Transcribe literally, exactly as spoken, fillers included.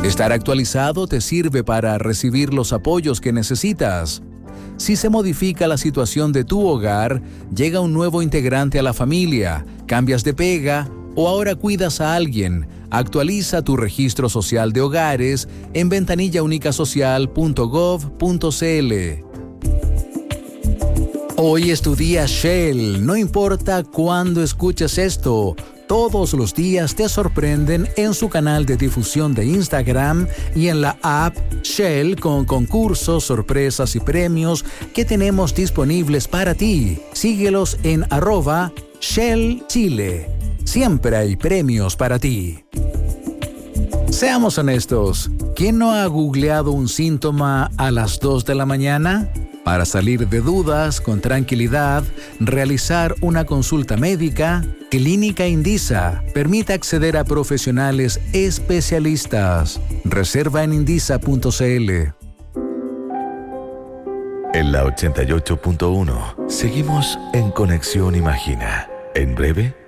Estar actualizado te sirve para recibir los apoyos que necesitas. Si se modifica la situación de tu hogar, llega un nuevo integrante a la familia, cambias de pega o ahora cuidas a alguien, actualiza tu registro social de hogares en ventanilla única social punto gov punto cl. Hoy es tu día Shell, no importa cuándo escuches esto. Todos los días te sorprenden en su canal de difusión de Instagram y en la app Shell con concursos, sorpresas y premios que tenemos disponibles para ti. Síguelos en arroba Shell Chile. Siempre hay premios para ti. Seamos honestos, ¿quién no ha googleado un síntoma a las dos de la mañana? Para salir de dudas con tranquilidad, realizar una consulta médica, Clínica Indisa permite acceder a profesionales especialistas. Reserva en indisa punto cl. En la ochenta y ocho punto uno seguimos en Conexión Imagina. En breve